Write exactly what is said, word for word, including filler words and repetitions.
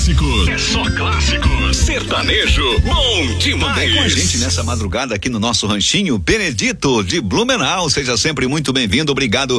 clássicos. É só clássicos. Sertanejo, bom demais. Também com a gente nessa madrugada aqui no nosso ranchinho, Benedito de Blumenau. Seja sempre muito bem-vindo. Obrigado